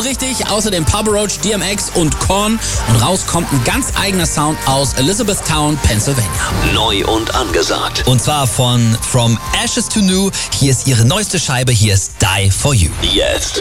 richtig. Außerdem Papa Roach, DMX und Korn. Und raus kommt ein ganz eigener Sound aus Elizabethtown, Pennsylvania. Neu und angesagt. Und zwar von From Ashes to New. Hier ist ihre neueste Scheibe. Hier ist Die For You. Jetzt